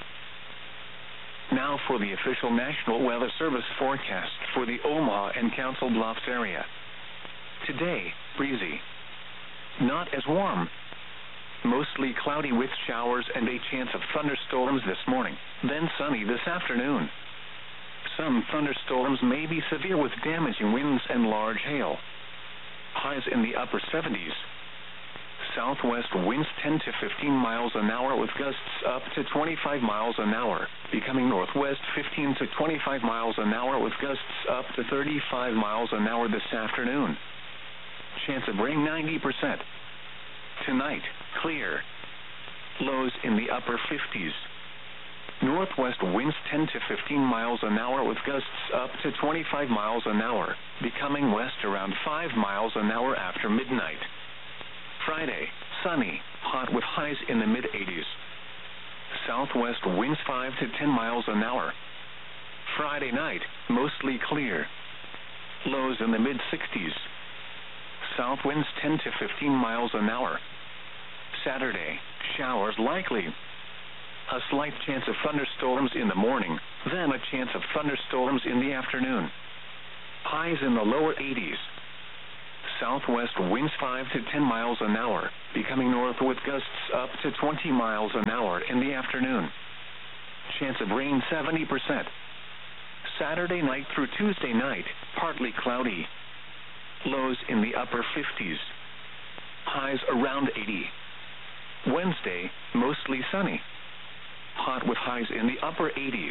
Now for the official National Weather Service forecast for the Omaha and Council Bluffs area. Today, breezy. Not as warm. Mostly cloudy with showers and a chance of thunderstorms this morning, then sunny this afternoon. Some thunderstorms may be severe with damaging winds and large hail. Highs in the upper seventies. Southwest winds ten to fifteen miles an hour with gusts up to twenty-five miles an hour, becoming northwest fifteen to twenty-five miles an hour with gusts up to thirty-five miles an hour this afternoon. Chance of rain ninety percent. Tonight, clear. Lows in the upper fifties. Northwest winds ten to fifteen miles an hour with gusts up to twenty-five miles an hour, becoming west around five miles an hour after midnight. Friday, sunny, hot with highs in the mid eighties. Southwest winds five to ten miles an hour. Friday night, mostly clear. Lows in the mid sixties. South winds ten to fifteen miles an hour. Saturday, showers likely. A slight chance of thunderstorms in the morning, then a chance of thunderstorms in the afternoon. Highs in the lower eighties. Southwest winds five to ten miles an hour, becoming north with gusts up to twenty miles an hour in the afternoon. Chance of rain seventy percent. Saturday night through Tuesday night, partly cloudy. Lows in the upper fifties. Highs around eighty. Wednesday, mostly sunny. Hot with highs in the upper eighties.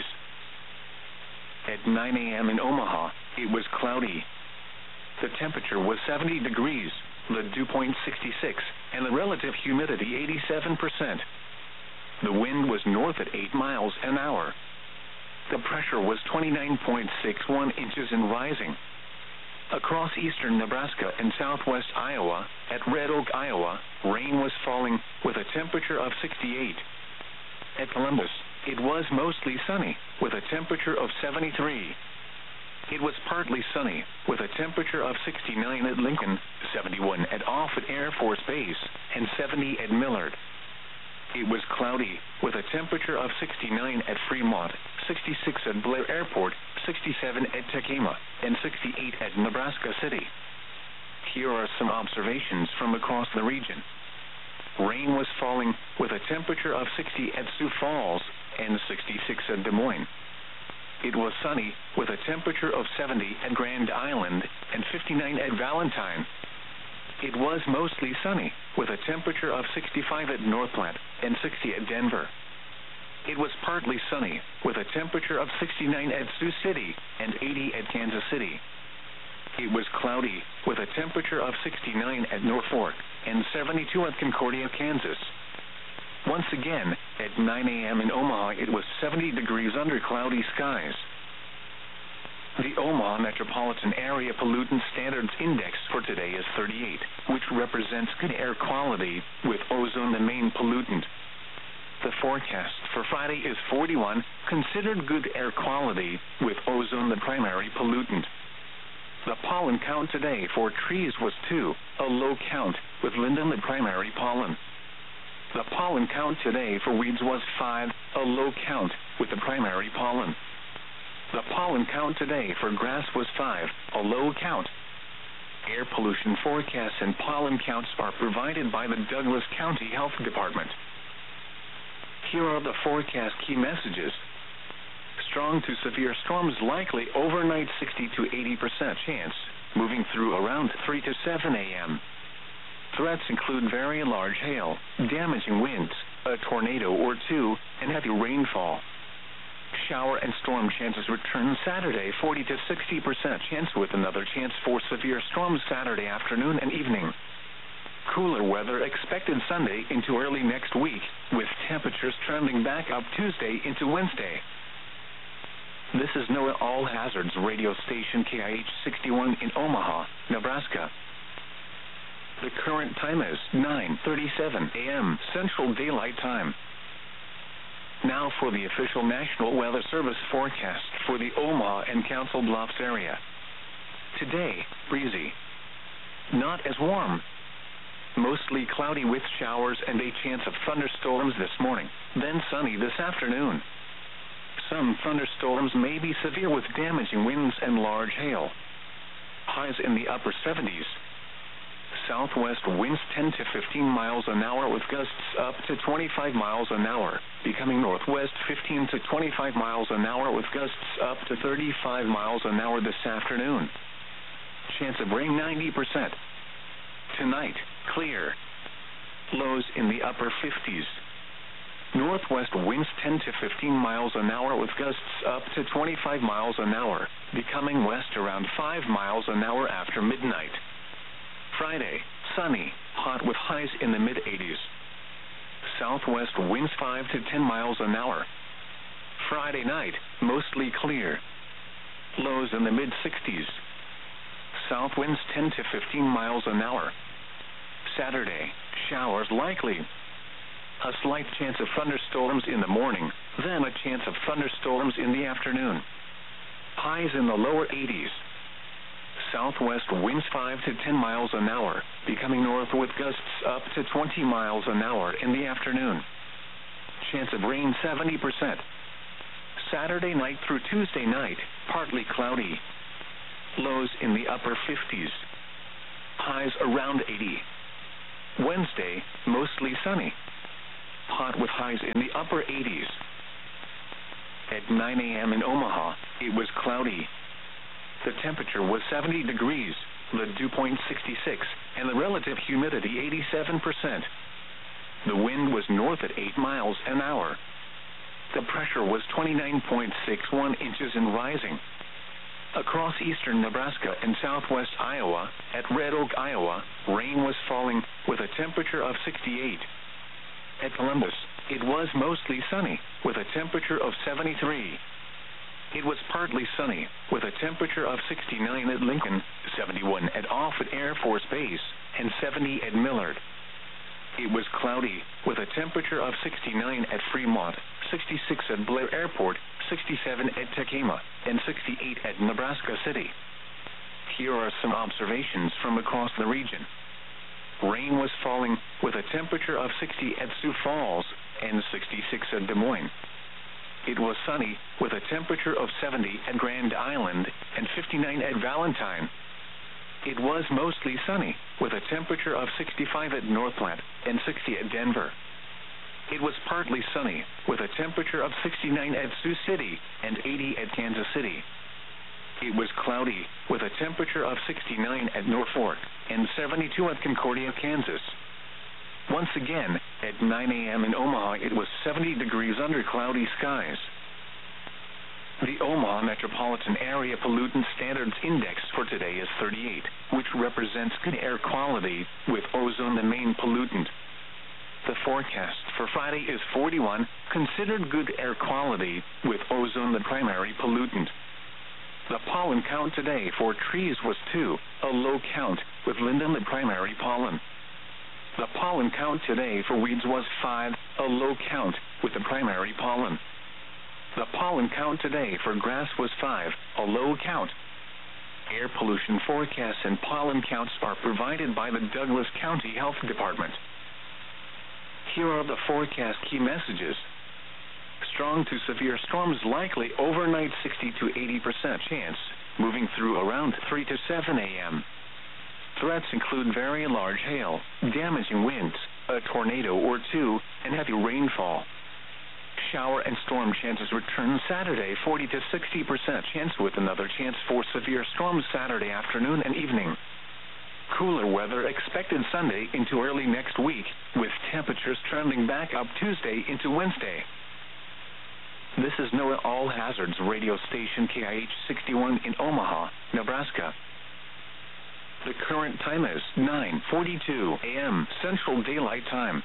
At nine a.m. in Omaha, it was cloudy. The temperature was seventy degrees, the dew point sixty-six, and the relative humidity eighty-seven percent. The wind was north at eight miles an hour. The pressure was twenty-nine point six one inches and rising. Across eastern Nebraska and southwest Iowa, at Red Oak, Iowa, rain was falling with a temperature of sixty-eight. At Columbus, it was mostly sunny with a temperature of seventy-three. It was partly sunny with a temperature of sixty-nine at Lincoln, seventy-one at Offutt Air Force Base, and seventy at Millard. It was cloudy with a temperature of sixty-nine at Fremont, sixty-six at Blair Airport, sixty-seven at Tekema, and sixty-eight at Nebraska City. Here are some observations from across the region. Rain was falling with a temperature of sixty at Sioux Falls and sixty-six at Des Moines. It was sunny with a temperature of seventy at Grand Island and fifty-nine at Valentine. It was mostly sunny with a temperature of sixty-five at North Platte and sixty at Denver. It was partly sunny with a temperature of sixty-nine at Sioux City and eighty at Kansas City. It was cloudy with a temperature of sixty-nine at Norfolk and seventy-two at Concordia, Kansas. Once again, at nine a.m. in Omaha, it was seventy degrees under cloudy skies. The Omaha Metropolitan Area Pollutant Standards Index for today is thirty-eight, which represents good air quality, with ozone the main pollutant. The forecast for Friday is forty-one, considered good air quality, with ozone the primary pollutant. The pollen count today for trees was two, a low count, with linden the primary pollen. The pollen count today for weeds was five, a low count, with the primary pollen. The pollen count today for grass was five, a low count. Air pollution forecasts and pollen counts are provided by the Douglas County Health Department. Here are the forecast key messages. Strong to severe storms likely overnight, sixty to eighty percent chance, moving through around three to seven a.m. Threats include very large hail, damaging winds, a tornado or two, and heavy rainfall. Shower and storm chances return Saturday, forty to sixty percent chance, with another chance for severe storms Saturday afternoon and evening. Cooler weather expected Sunday into early next week, with temperatures trending back up Tuesday into Wednesday. This is NOAA All Hazards radio station K I H sixty-one in Omaha, Nebraska. The current time is nine thirty-seven a.m. Central Daylight Time. Now for the official National Weather Service forecast for the Omaha and Council Bluffs area. Today, breezy. Not as warm. Mostly cloudy with showers and a chance of thunderstorms this morning, then sunny this afternoon. Some thunderstorms may be severe with damaging winds and large hail. Highs in the upper seventies. Southwest winds ten to fifteen miles an hour with gusts up to twenty-five miles an hour, becoming northwest fifteen to twenty-five miles an hour with gusts up to thirty-five miles an hour this afternoon. Chance of rain ninety percent. Tonight, clear. Lows in the upper fifties. Northwest winds ten to fifteen miles an hour with gusts up to twenty-five miles an hour, becoming west around five miles an hour after midnight. Friday, sunny, hot with highs in the mid eighties. Southwest winds five to ten miles an hour. Friday night, mostly clear. Lows in the mid sixties. South winds ten to fifteen miles an hour. Saturday, showers likely. A slight chance of thunderstorms in the morning, then a chance of thunderstorms in the afternoon. Highs in the lower eighties. Southwest winds five to ten miles an hour, becoming north with gusts up to twenty miles an hour in the afternoon. Chance of rain seventy percent. Saturday night through Tuesday night, partly cloudy. Lows in the upper fifties. Highs around eighty. Wednesday, mostly sunny. Hot with highs in the upper eighties. At nine a.m. in Omaha, it was cloudy. The temperature was seventy degrees, the dew point sixty-six, and the relative humidity eighty-seven percent. The wind was north at eight miles an hour. The pressure was twenty-nine point six one inches and rising. Across eastern Nebraska and southwest Iowa, at Red Oak, Iowa, rain was falling with a temperature of sixty-eight. At Columbus, it was mostly sunny with a temperature of seventy-three. It was partly sunny with a temperature of sixty-nine at Lincoln, seventy-one at Offutt Air Force Base, and seventy at Millard. It was cloudy with a temperature of sixty-nine at Fremont, sixty-six at Blair Airport, sixty-seven at Tekema, and sixty-eight at Nebraska City. Here are some observations from across the region. Rain was falling with a temperature of sixty at Sioux Falls and sixty-six at Des Moines. It was sunny with a temperature of seventy at Grand Island and fifty-nine at Valentine. It was mostly sunny with a temperature of sixty-five at Northland and sixty at Denver. It was partly sunny with a temperature of sixty-nine at Sioux City and eighty at Kansas City. It was cloudy with a temperature of sixty-nine at Norfolk and seventy-two at Concordia, Kansas. Once again, at nine a.m. in Omaha, it was seventy degrees under cloudy skies. The Omaha Metropolitan Area Pollutant Standards Index for today is thirty-eight, which represents good air quality, with ozone the main pollutant. The forecast for Friday is forty-one, considered good air quality, with ozone the primary pollutant. The pollen count today for trees was two, a low count, with linden the primary pollen. The pollen count today for weeds was five, a low count, with the primary pollen. The pollen count today for grass was five, a low count. Air pollution forecasts and pollen counts are provided by the Douglas County Health Department. Here are the forecast key messages. Strong to severe storms likely overnight, sixty to eighty percent chance, moving through around three to seven a.m. Threats include very large hail, damaging winds, a tornado or two, and heavy rainfall. Shower and storm chances return Saturday, forty to sixty percent chance, with another chance for severe storms Saturday afternoon and evening. Cooler weather expected Sunday into early next week, with temperatures trending back up Tuesday into Wednesday. This is NOAA All Hazards radio station K I H sixty-one in Omaha, Nebraska. The current time is nine forty-two a.m. Central Daylight Time.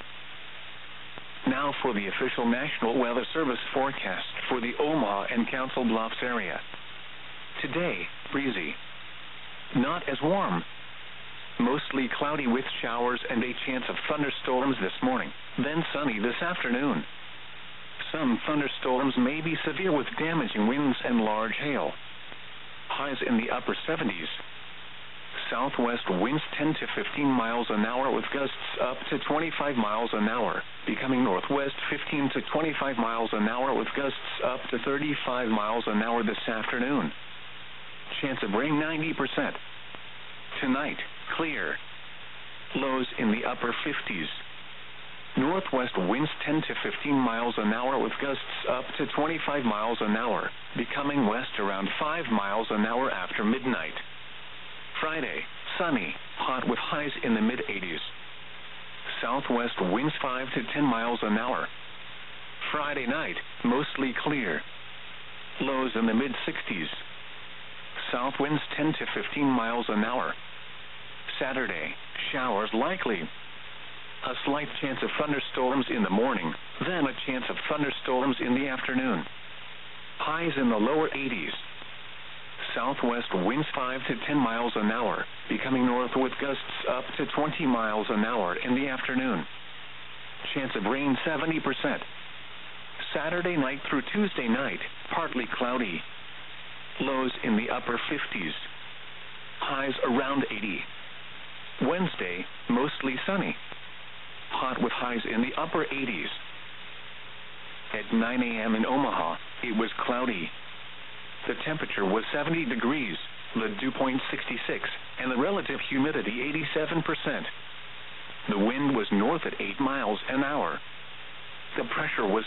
Now for the official National Weather Service forecast for the Omaha and Council Bluffs area. Today, breezy. Not as warm. Mostly cloudy with showers and a chance of thunderstorms this morning, then sunny this afternoon. Some thunderstorms may be severe with damaging winds and large hail. Highs in the upper seventies. Southwest winds ten to fifteen miles an hour with gusts up to twenty-five miles an hour, becoming northwest fifteen to twenty-five miles an hour with gusts up to thirty-five miles an hour this afternoon. Chance of rain ninety percent. Tonight, clear. Lows in the upper fifties. Northwest winds ten to fifteen miles an hour with gusts up to twenty-five miles an hour, becoming west around five miles an hour after midnight. Friday, sunny, hot with highs in the mid-eighties. Southwest winds five to ten miles an hour. Friday night, mostly clear. Lows in the mid-sixties. South winds ten to fifteen miles an hour. Saturday, showers likely. A slight chance of thunderstorms in the morning, then a chance of thunderstorms in the afternoon. Highs in the lower eighties. Southwest winds five to ten miles an hour, becoming north with gusts up to twenty miles an hour in the afternoon. Chance of rain seventy percent. Saturday night through Tuesday night, partly cloudy. Lows in the upper fifties. Highs around eighty. Wednesday, mostly sunny. Hot with highs in the upper eighties. nine a.m. in Omaha, it was cloudy. The temperature was seventy degrees, the dew point sixty-six, and the relative humidity eighty-seven percent. The wind was north at eight miles an hour. The pressure was